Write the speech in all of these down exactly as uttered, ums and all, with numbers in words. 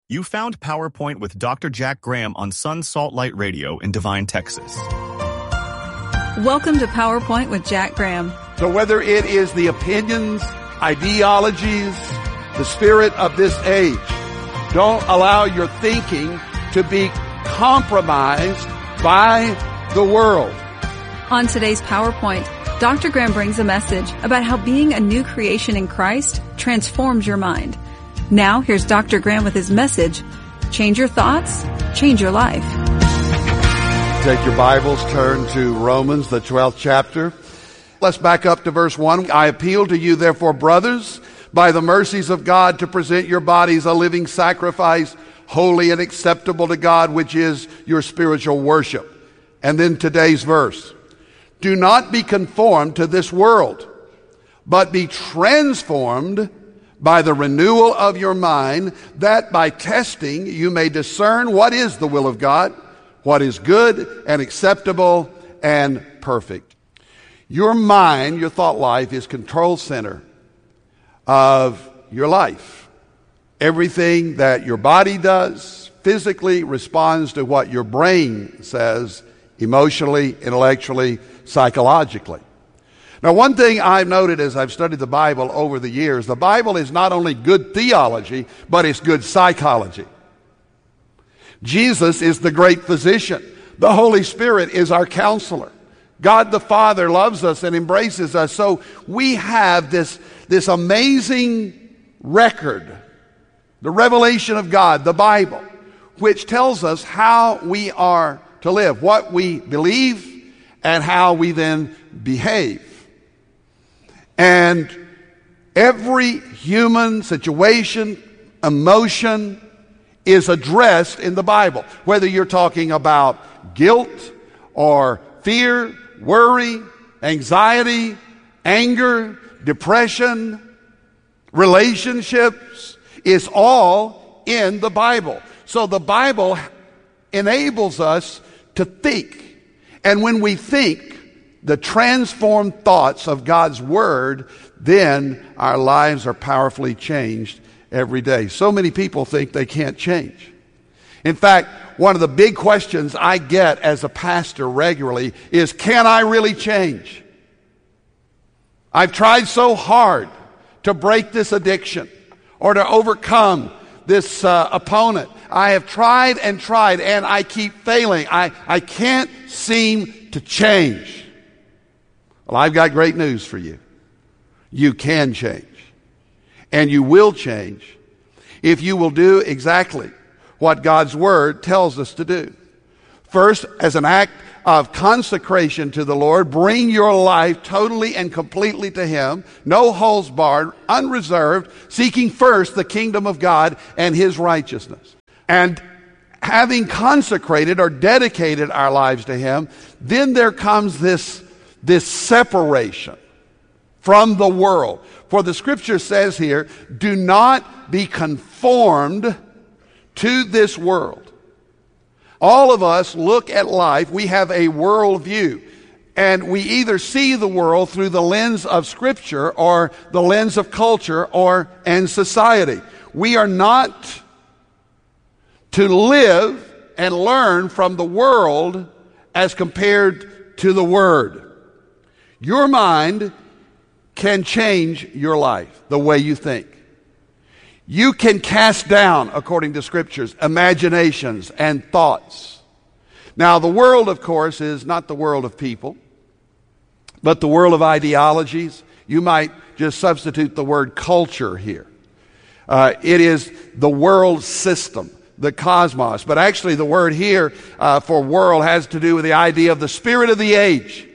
You found PowerPoint with Doctor Jack Graham on Sun Salt Light Radio in Devine, Texas. Welcome to PowerPoint with Jack Graham. So whether it is the opinions, ideologies, the spirit of this age, don't allow your thinking to be compromised by the world. On today's PowerPoint, Doctor Graham brings a message about how being a new creation in Christ transforms your mind. Now, here's Doctor Graham with his message, Change Your Thoughts, Change Your Life. Take your Bibles, turn to Romans, the twelfth chapter. Let's back up to verse one. I appeal to you, therefore, brothers, by the mercies of God, to present your bodies a living sacrifice, holy and acceptable to God, which is your spiritual worship. And then today's verse. Do not be conformed to this world, but be transformed by the renewal of your mind, that by testing you may discern what is the will of God, what is good and acceptable and perfect. Your mind, your thought life, is control center of your life. Everything that your body does physically responds to what your brain says emotionally, intellectually, psychologically. Now, one thing I've noted as I've studied the Bible over the years, the Bible is not only good theology, but it's good psychology. Jesus is the great physician. The Holy Spirit is our counselor. God the Father loves us and embraces us. So we have this, this amazing record, the revelation of God, the Bible, which tells us how we are to live, what we believe, and how we then behave. And every human situation, emotion is addressed in the Bible. Whether you're talking about guilt or fear, worry, anxiety, anger, depression, relationships, is all in the Bible. So the Bible enables us to think. And when we think the transformed thoughts of God's Word, then our lives are powerfully changed every day. So many people think they can't change. In fact, one of the big questions I get as a pastor regularly is, can I really change? I've tried so hard to break this addiction or to overcome this uh, opponent. I have tried and tried and I keep failing. I, I can't seem to change. Well, I've got great news for you. You can change. And you will change if you will do exactly what God's Word tells us to do. First, as an act of consecration to the Lord, bring your life totally and completely to Him, no holds barred, unreserved, seeking first the kingdom of God and His righteousness. And having consecrated or dedicated our lives to Him, then there comes this This separation from the world. For the Scripture says here, do not be conformed to this world. All of us look at life, we have a world view. And we either see the world through the lens of Scripture or the lens of culture or and society. We are not to live and learn from the world as compared to the Word. Your mind can change your life, the way you think. You can cast down, according to Scriptures, imaginations and thoughts. Now, the world, of course, is not the world of people, but the world of ideologies. You might just substitute the word culture here. Uh, it is the world system, the cosmos. But actually, the word here uh, for world has to do with the idea of the spirit of the age.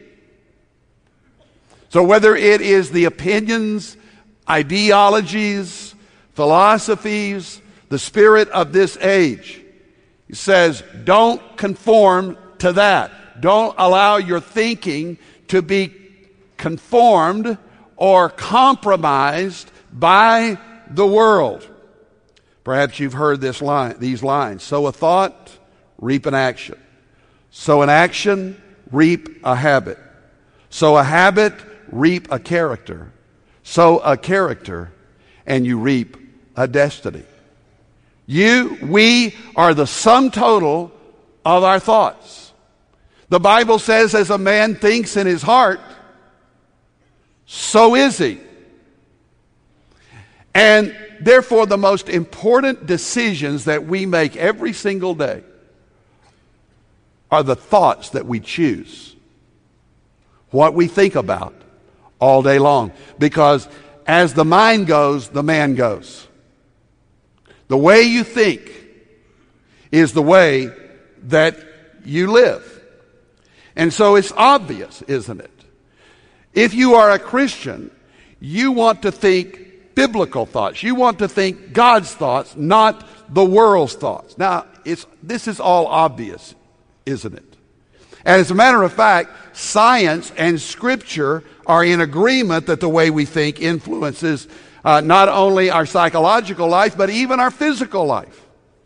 So whether it is the opinions, ideologies, philosophies, the spirit of this age, he says, don't conform to that. Don't allow your thinking to be conformed or compromised by the world. Perhaps you've heard this line, these lines. Sow a thought, reap an action. Sow an action, reap a habit. Sow a habit, reap a character. Sow a character, and you reap a destiny. You, we are the sum total of our thoughts. The Bible says, as a man thinks in his heart, so is he. And therefore, the most important decisions that we make every single day are the thoughts that we choose, what we think about all day long. Because as the mind goes, the man goes. The way you think is the way that you live. And so it's obvious, isn't it? If you are a Christian, you want to think biblical thoughts. You want to think God's thoughts, not the world's thoughts. Now, it's, this is all obvious, isn't it? And as a matter of fact, science and Scripture are in agreement that the way we think influences uh, not only our psychological life, but even our physical life.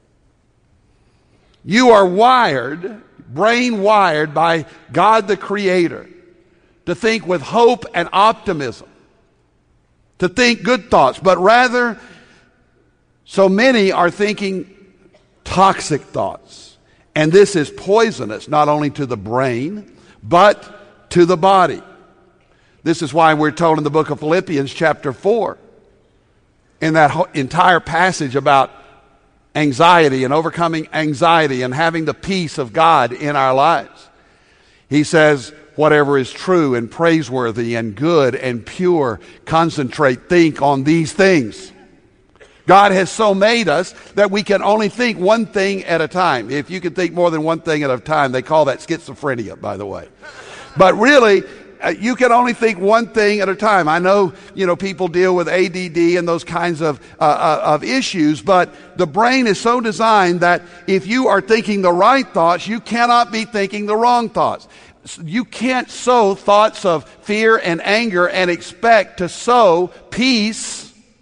You are wired, brain wired by God the Creator, to think with hope and optimism, to think good thoughts, but rather, so many are thinking toxic thoughts. And this is poisonous, not only to the brain, but to the body. This is why we're told in the book of Philippians chapter four, in that whole entire passage about anxiety and overcoming anxiety and having the peace of God in our lives. He says, whatever is true and praiseworthy and good and pure, concentrate, think on these things. God has so made us that we can only think one thing at a time. If you can think more than one thing at a time, they call that schizophrenia, by the way. But really, uh, you can only think one thing at a time. I know, you know, people deal with A D D and those kinds of, uh, uh, of issues, but the brain is so designed that if you are thinking the right thoughts, you cannot be thinking the wrong thoughts. You can't sow thoughts of fear and anger and expect to sow peace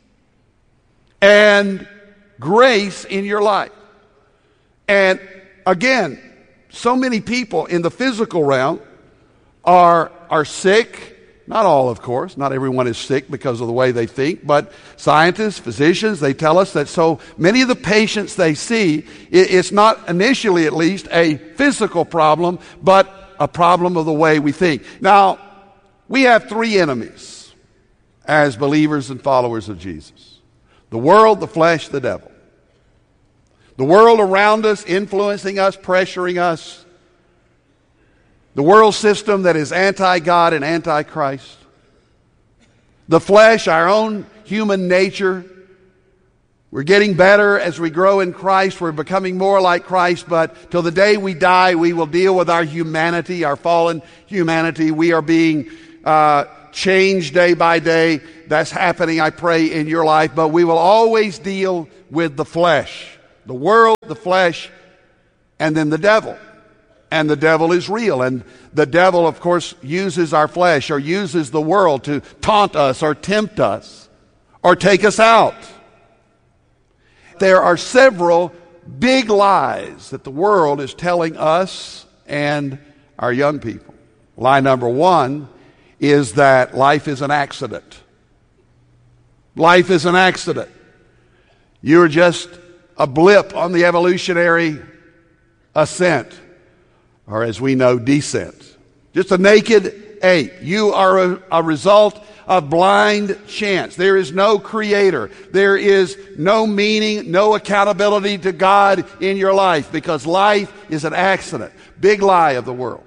and grace in your life. And again, so many people in the physical realm are, are sick. Not all, of course. Not everyone is sick because of the way they think. But scientists, physicians, they tell us that so many of the patients they see, it's not initially at least a physical problem, but a problem of the way we think. Now, we have three enemies as believers and followers of Jesus. The world, the flesh, the devil. The world around us, influencing us, pressuring us. The world system that is anti-God and anti-Christ. The flesh, our own human nature. We're getting better as we grow in Christ. We're becoming more like Christ, but till the day we die, we will deal with our humanity, our fallen humanity. We are being uh, changed day by day. That's happening, I pray, in your life. But we will always deal with the flesh. The world, the flesh, and then the devil. And the devil is real. And the devil, of course, uses our flesh or uses the world to taunt us or tempt us or take us out. There are several big lies that the world is telling us and our young people. Lie number one is that life is an accident. Life is an accident. You're just a blip on the evolutionary ascent, or as we know, descent. Just a naked ape. You are a, a result of blind chance. There is no creator. There is no meaning, no accountability to God in your life because life is an accident. Big lie of the world.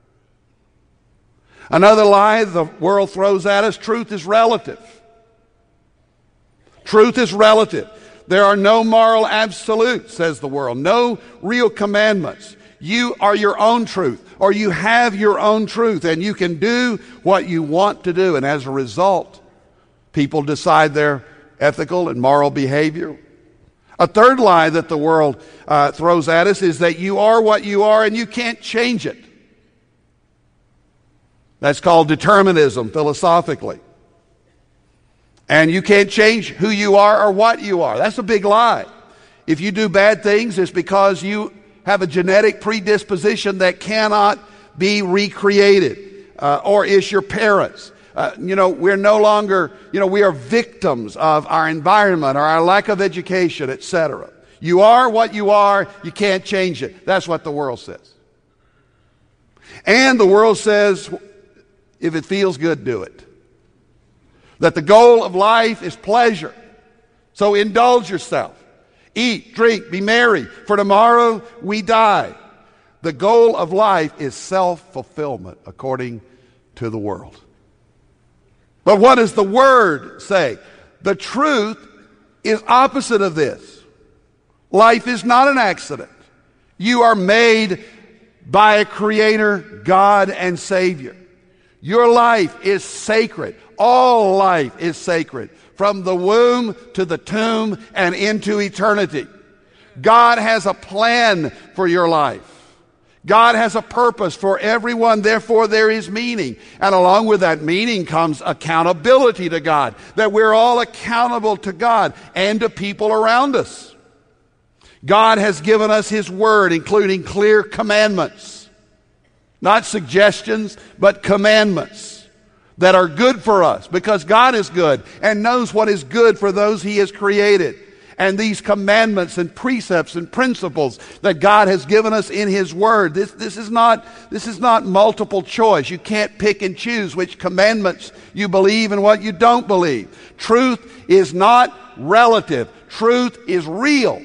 Another lie the world throws at us, truth is relative. Truth is relative. There are no moral absolutes, says the world. No real commandments. You are your own truth, or you have your own truth, and you can do what you want to do. And as a result, people decide their ethical and moral behavior. A third lie that the world uh, throws at us is that you are what you are and you can't change it. That's called determinism philosophically. And you can't change who you are or what you are. That's a big lie. If you do bad things, it's because you have a genetic predisposition that cannot be recreated, uh, or it's your parents. Uh, you know, we're no longer, you know, we are victims of our environment or our lack of education, et cetera. You are what you are. You can't change it. That's what the world says. And the world says, if it feels good, do it. That the goal of life is pleasure. So indulge yourself. Eat, drink, be merry, for tomorrow we die. The goal of life is self-fulfillment, according to the world. But what does the Word say? The truth is opposite of this. Life is not an accident. You are made by a Creator, God, and Savior. Your life is sacred. All life is sacred. From the womb to the tomb and into eternity. God has a plan for your life. God has a purpose for everyone, therefore there is meaning. And along with that meaning comes accountability to God. That we're all accountable to God and to people around us. God has given us His Word, including clear commandments. Not suggestions, but commandments that are good for us, because God is good and knows what is good for those He has created. And these commandments and precepts and principles that God has given us in His Word, this, this is not, this is not multiple choice. You can't pick and choose which commandments you believe and what you don't believe. Truth is not relative. Truth is real.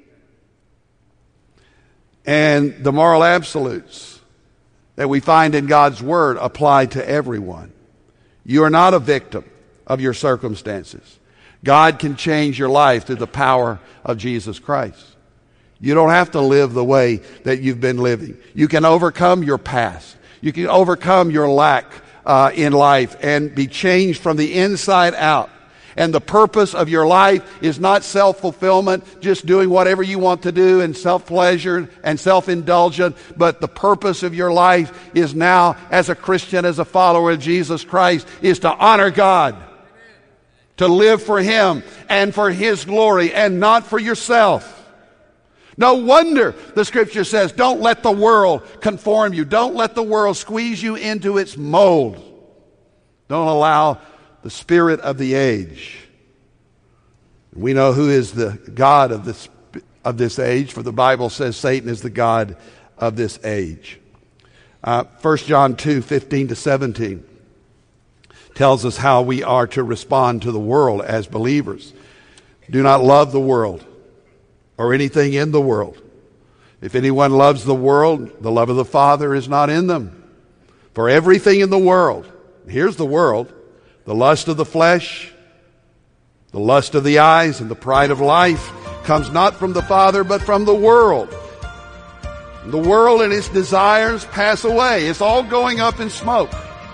And the moral absolutes that we find in God's Word apply to everyone. You are not a victim of your circumstances. God can change your life through the power of Jesus Christ. You don't have to live the way that you've been living. You can overcome your past. You can overcome your lack uh, in life and be changed from the inside out. And the purpose of your life is not self-fulfillment, just doing whatever you want to do and self-pleasure and self-indulgent. But the purpose of your life is now, as a Christian, as a follower of Jesus Christ, is to honor God. To live for Him and for His glory and not for yourself. No wonder the Scripture says, don't let the world conform you. Don't let the world squeeze you into its mold. Don't allow the spirit of the age. We know who is the God of this, of this age, for the Bible says Satan is the God of this age. Uh, First John two, fifteen to seventeen. Tells us how we are to respond to the world as believers. Do not love the world or anything in the world. If anyone loves the world, the love of the Father is not in them. For everything in the world, here's the world, the lust of the flesh, the lust of the eyes, and the pride of life comes not from the Father but from the world. The world and its desires pass away. It's all going up in smoke.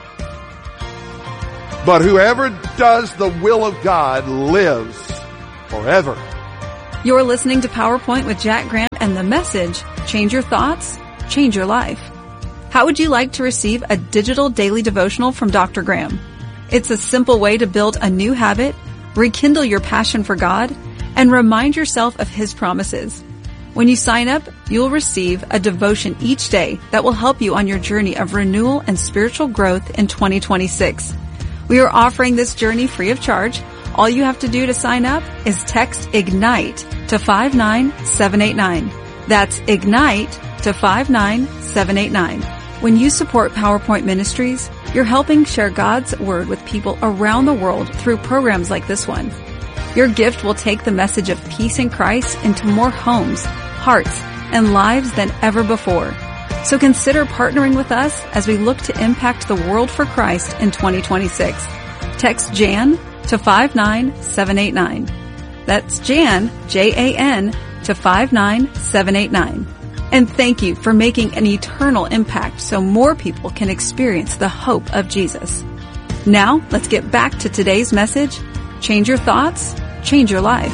But whoever does the will of God lives forever. You're listening to PowerPoint with Jack Graham and the message, Change Your Thoughts, Change Your Life. How would you like to receive a digital daily devotional from Doctor Graham? It's a simple way to build a new habit, rekindle your passion for God, and remind yourself of His promises. When you sign up, you'll receive a devotion each day that will help you on your journey of renewal and spiritual growth in twenty twenty-six. We are offering this journey free of charge. All you have to do to sign up is text IGNITE to five nine seven eight nine. That's IGNITE to five nine seven eight nine. When you support PowerPoint Ministries, you're helping share God's Word with people around the world through programs like this one. Your gift will take the message of peace in Christ into more homes, hearts, and lives than ever before. So consider partnering with us as we look to impact the world for Christ in twenty twenty-six. Text Jan to five nine seven eight nine. That's Jan, J A N, to five nine seven eight nine. And thank you for making an eternal impact so more people can experience the hope of Jesus. Now, let's get back to today's message. Change your thoughts, change your life.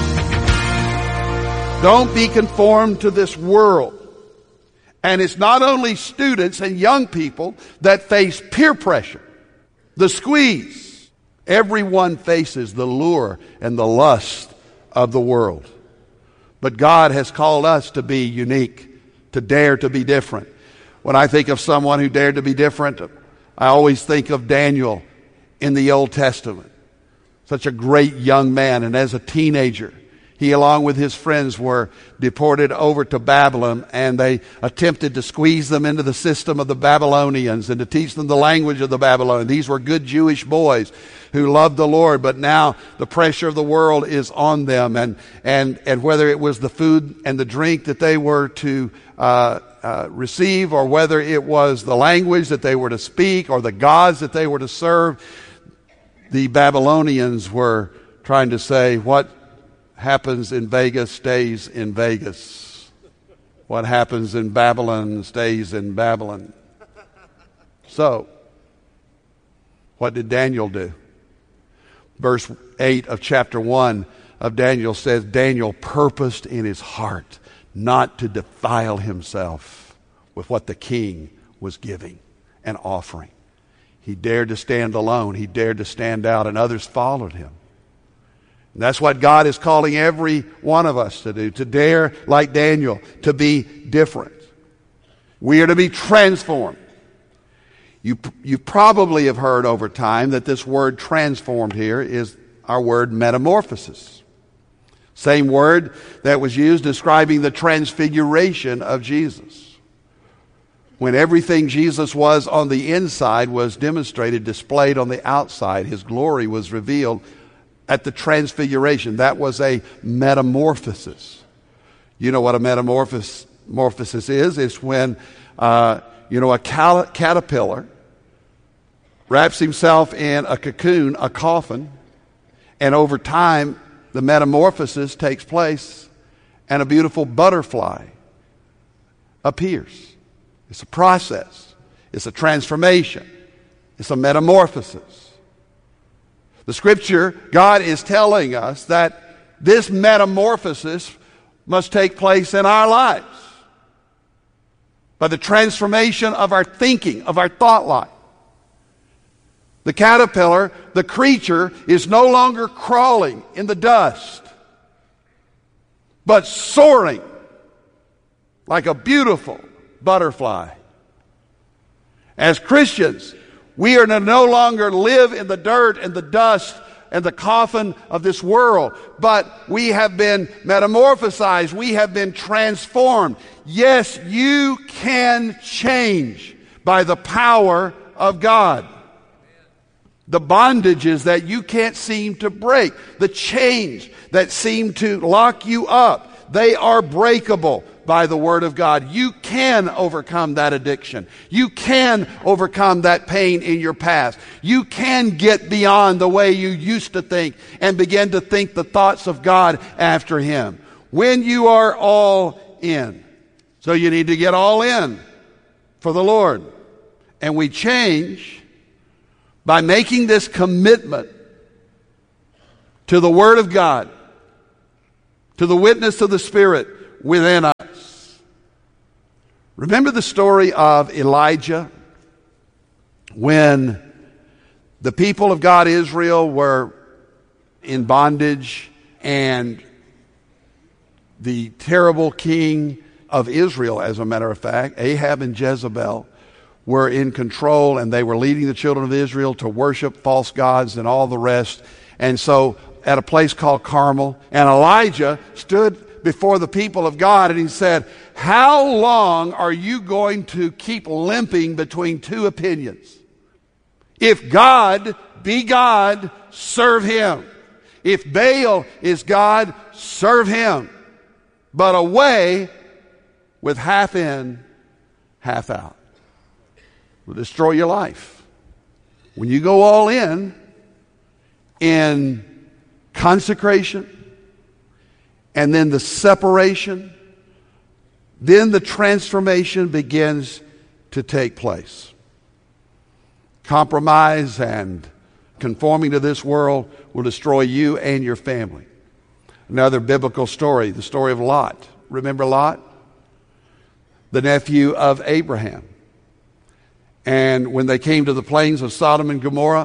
Don't be conformed to this world. And it's not only students and young people that face peer pressure, the squeeze. Everyone faces the lure and the lust of the world. But God has called us to be unique, to dare to be different. When I think of someone who dared to be different, I always think of Daniel in the Old Testament. Such a great young man, and as a teenager, He, along with his friends, were deported over to Babylon, and they attempted to squeeze them into the system of the Babylonians and to teach them the language of the Babylonians. These were good Jewish boys who loved the Lord, but now the pressure of the world is on them. And, and, and whether it was the food and the drink that they were to uh, uh, receive, or whether it was the language that they were to speak, or the gods that they were to serve, the Babylonians were trying to say, what happens in Vegas stays in Vegas. What happens in Babylon stays in Babylon. So, what did Daniel do? Verse eight of chapter one of Daniel says, Daniel purposed in his heart not to defile himself with what the king was giving and offering. He dared to stand alone. He dared to stand out, and others followed him. And that's what God is calling every one of us to do, to dare, like Daniel, to be different. We are to be transformed. You, you probably have heard over time that this word transformed here is our word metamorphosis. Same word that was used describing the transfiguration of Jesus. When everything Jesus was on the inside was demonstrated, displayed on the outside. His glory was revealed at the transfiguration. That was a metamorphosis. You know what a metamorphosis metamorphosis is? It's when, uh, you know, a cal- caterpillar wraps himself in a cocoon, a coffin, and over time the metamorphosis takes place and a beautiful butterfly appears. It's a process. It's a transformation. It's a metamorphosis. The Scripture, God is telling us that this metamorphosis must take place in our lives by the transformation of our thinking, of our thought life. The caterpillar, the creature, is no longer crawling in the dust, but soaring like a beautiful butterfly. As Christians, we are to no longer live in the dirt and the dust and the coffin of this world, but we have been metamorphosized. We have been transformed. Yes, you can change by the power of God. The bondages that you can't seem to break, the chains that seem to lock you up, they are breakable by the Word of God. You can overcome that addiction. You can overcome that pain in your past. You can get beyond the way you used to think and begin to think the thoughts of God after Him. When you are all in. So you need to get all in for the Lord. And we change by making this commitment to the Word of God, to the witness of the Spirit within us. Remember the story of Elijah when the people of God, Israel, were in bondage, and the terrible king of Israel, as a matter of fact, Ahab and Jezebel, were in control, and they were leading the children of Israel to worship false gods and all the rest. And so at a place called Carmel, and Elijah stood before the people of God and he said, how long are you going to keep limping between two opinions? If God be God, serve Him. If Baal is God, serve him. But away with half in, half out. Will destroy your life. When you go all in, in consecration, and then the separation, then the transformation begins to take place. Compromise and conforming to this world will destroy you and your family. Another biblical story, the story of Lot. Remember Lot? The nephew of Abraham. And when they came to the plains of Sodom and Gomorrah,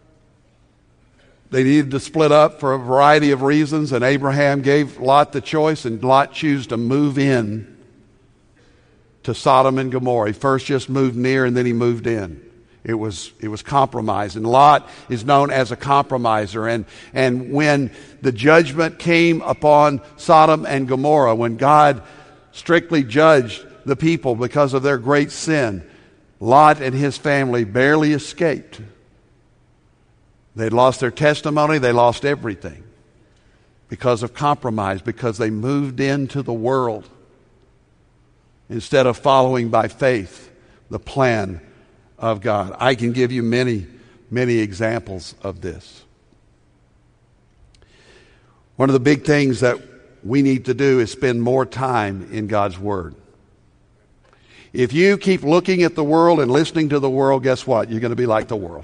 they needed to split up for a variety of reasons, and Abraham gave Lot the choice, and Lot chose to move in to Sodom and Gomorrah. He first just moved near, and then he moved in. It was, it was compromise. And Lot is known as a compromiser. And, and when the judgment came upon Sodom and Gomorrah, when God strictly judged the people because of their great sin, Lot and his family barely escaped. They'd lost their testimony. They lost everything because of compromise, because they moved into the world instead of following by faith the plan of God. I can give you many, many examples of this. One of the big things that we need to do is spend more time in God's Word. If you keep looking at the world and listening to the world, guess what? You're going to be like the world.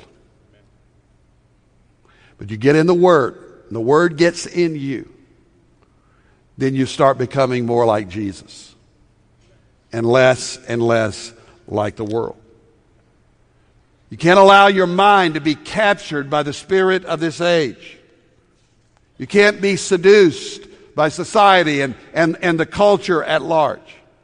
But you get in the Word, and the Word gets in you, then you start becoming more like Jesus and less and less like the world. You can't allow your mind to be captured by the spirit of this age. You can't be seduced by society and, and, and the culture at large.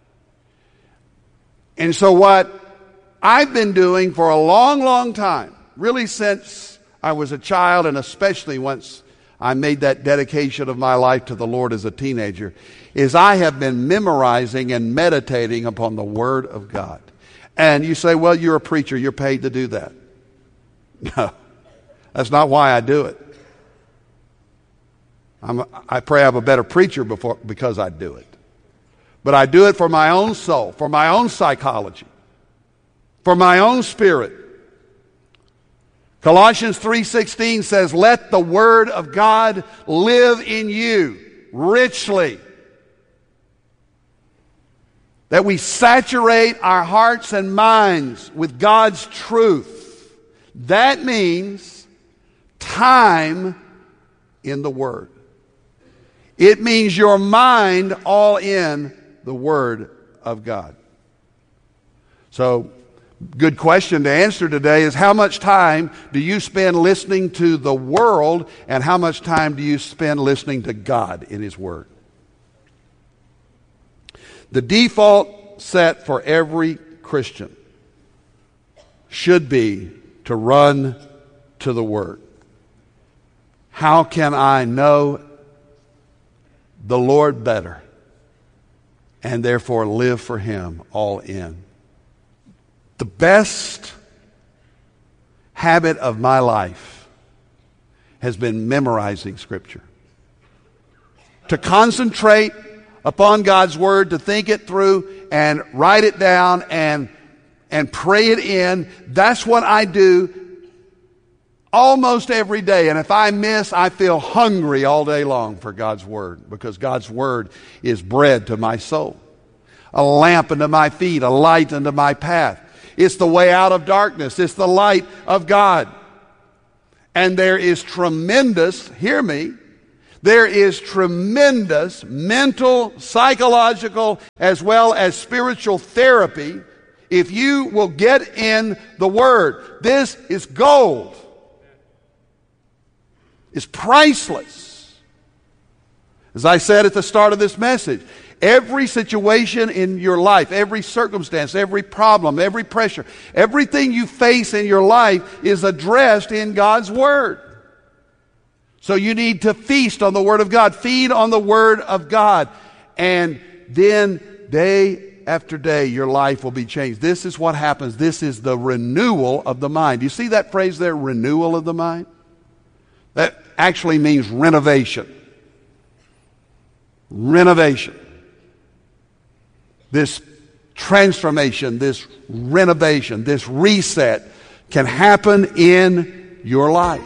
And so what I've been doing for a long, long time, really since I was a child, and especially once I made that dedication of my life to the Lord as a teenager, is I have been memorizing and meditating upon the Word of God. And you say, well, you're a preacher, you're paid to do that. No, that's not why I do it. I'm, I pray I'm a better preacher before, because I do it. But I do it for my own soul, for my own psychology, for my own spirit. Colossians three sixteen says, let the Word of God live in you richly. That we saturate our hearts and minds with God's truth. That means time in the Word. It means your mind all in the Word of God. So, good question to answer today is, how much time do you spend listening to the world, and how much time do you spend listening to God in His Word? The default set for every Christian should be to run to the Word. How can I know the Lord better and therefore live for Him all in? The best habit of my life has been memorizing Scripture. To concentrate upon God's Word, to think it through and write it down and, and pray it in. That's what I do almost every day. And if I miss, I feel hungry all day long for God's Word, because God's Word is bread to my soul, a lamp unto my feet, a light unto my path. It's the way out of darkness. It's the light of God. And there is tremendous, hear me, there is tremendous mental, psychological, as well as spiritual therapy if you will get in the Word. This is gold. It's priceless. As I said at the start of this message, every situation in your life, every circumstance, every problem, every pressure, everything you face in your life is addressed in God's Word. So you need to feast on the Word of God, feed on the Word of God, and then day after day your life will be changed. This is what happens. This is the renewal of the mind. You see that phrase there, renewal of the mind? That actually means renovation. Renovation. This transformation, this renovation, this reset can happen in your life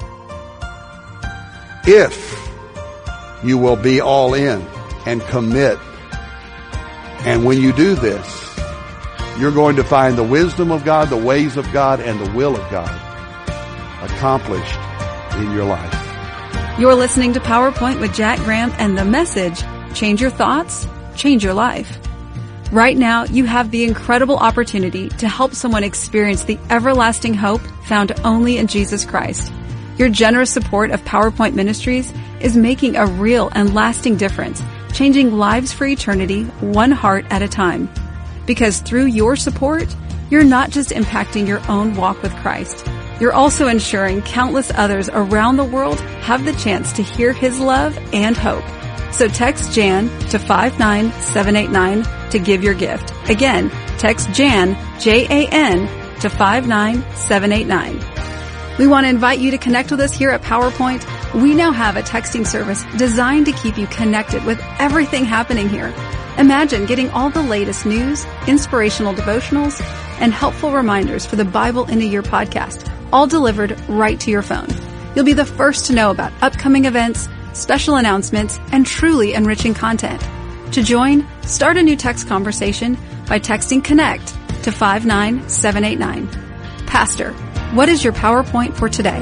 if you will be all in and commit. And when you do this, you're going to find the wisdom of God, the ways of God, and the will of God accomplished in your life. You're listening to PowerPoint with Jack Graham, and the message, change your thoughts, change your life. Right now, you have the incredible opportunity to help someone experience the everlasting hope found only in Jesus Christ. Your generous support of PowerPoint Ministries is making a real and lasting difference, changing lives for eternity, one heart at a time. Because through your support, you're not just impacting your own walk with Christ. You're also ensuring countless others around the world have the chance to hear His love and hope. So text Jan to five nine seven eight nine to give your gift. Again, text Jan, J A N, to five nine seven eight nine. We want to invite you to connect with us here at PowerPoint. We now have a texting service designed to keep you connected with everything happening here. Imagine getting all the latest news, inspirational devotionals, and helpful reminders for the Bible in a Year podcast, all delivered right to your phone. You'll be the first to know about upcoming events, special announcements, and truly enriching content. To join, start a new text conversation by texting CONNECT to five nine seven eight nine. Pastor, what is your PowerPoint for today?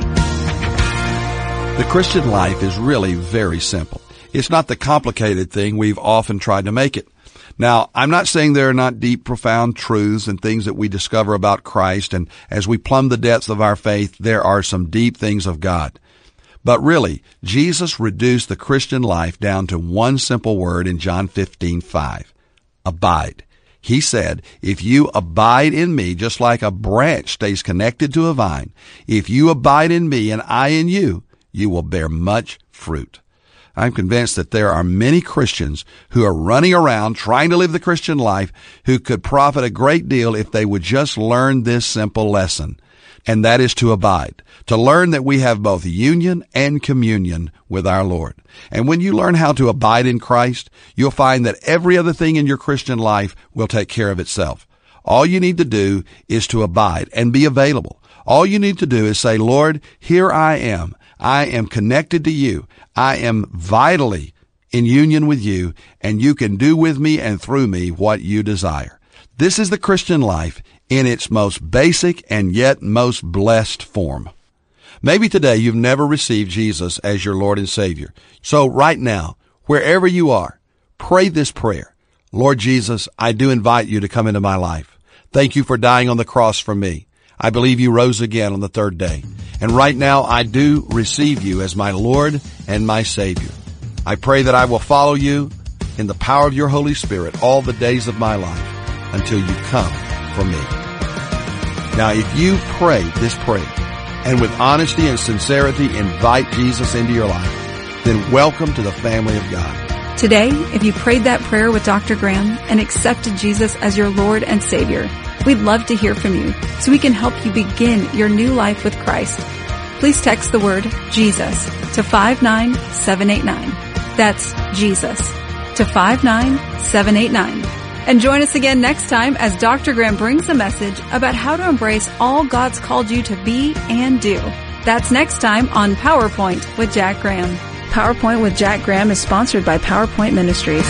The Christian life is really very simple. It's not the complicated thing we've often tried to make it. Now, I'm not saying there are not deep, profound truths and things that we discover about Christ, and as we plumb the depths of our faith, there are some deep things of God. But really, Jesus reduced the Christian life down to one simple word in John fifteen five. Abide. He said, if you abide in me, just like a branch stays connected to a vine, if you abide in me and I in you, you will bear much fruit. I'm convinced that there are many Christians who are running around trying to live the Christian life who could profit a great deal if they would just learn this simple lesson. And that is to abide, to learn that we have both union and communion with our Lord. And when you learn how to abide in Christ, you'll find that every other thing in your Christian life will take care of itself. All you need to do is to abide and be available. All you need to do is say, Lord, here I am. I am connected to you. I am vitally in union with you, and you can do with me and through me what you desire. This is the Christian life in its most basic and yet most blessed form. Maybe today you've never received Jesus as your Lord and Savior. So right now, wherever you are, pray this prayer. Lord Jesus, I do invite you to come into my life. Thank you for dying on the cross for me. I believe you rose again on the third day. And right now I do receive you as my Lord and my Savior. I pray that I will follow you in the power of your Holy Spirit all the days of my life until you come for me. Now, if you pray this prayer and with honesty and sincerity invite Jesus into your life, then welcome to the family of God. Today, if you prayed that prayer with Doctor Graham and accepted Jesus as your Lord and Savior, we'd love to hear from you so we can help you begin your new life with Christ. Please text the word Jesus to five nine seven eight nine. That's Jesus to five nine seven eight nine. And join us again next time as Doctor Graham brings a message about how to embrace all God's called you to be and do. That's next time on PowerPoint with Jack Graham. PowerPoint with Jack Graham is sponsored by PowerPoint Ministries.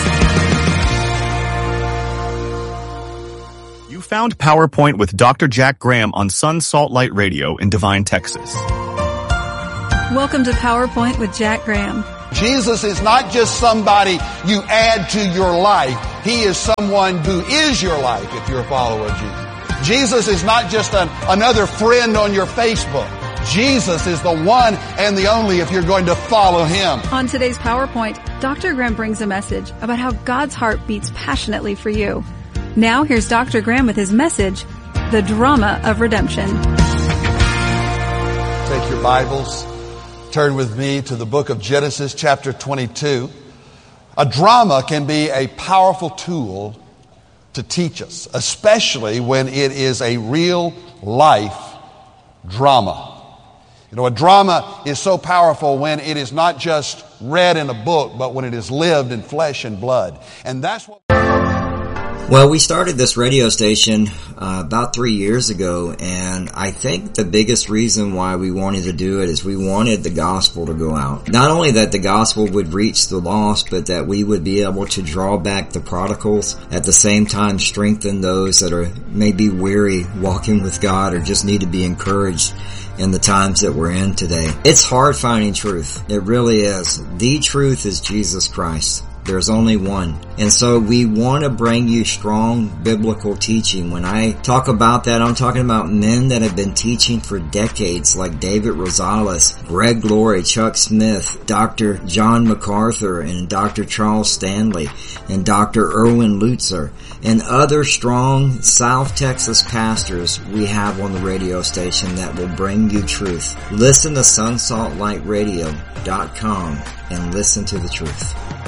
You found PowerPoint with Doctor Jack Graham on Sun Salt Light Radio in Devine, Texas. Welcome to PowerPoint with Jack Graham. Jesus is not just somebody you add to your life. He is someone who is your life if you're a follower of Jesus. Jesus is not just an, another friend on your Facebook. Jesus is the one and the only if you're going to follow Him. On today's PowerPoint, Doctor Graham brings a message about how God's heart beats passionately for you. Now here's Doctor Graham with his message, The Drama of Redemption. Take your Bibles. Turn with me to the book of Genesis chapter twenty-two. A drama can be a powerful tool to teach us, especially when it is a real life drama. You know, a drama is so powerful when it is not just read in a book, but when it is lived in flesh and blood. And that's what... Well, we started this radio station uh, about three years ago, and I think the biggest reason why we wanted to do it is we wanted the gospel to go out. Not only that the gospel would reach the lost, but that we would be able to draw back the prodigals, at the same time strengthen those that are maybe weary walking with God or just need to be encouraged in the times that we're in today. It's hard finding truth. It really is. The truth is Jesus Christ. There's only one. And so we want to bring you strong biblical teaching. When I talk about that, I'm talking about men that have been teaching for decades, like David Rosales, Greg Laurie, Chuck Smith, Doctor John MacArthur, and Doctor Charles Stanley, and Doctor Erwin Lutzer, and other strong South Texas pastors we have on the radio station that will bring you truth. Listen to sun salt light radio dot com and listen to the truth.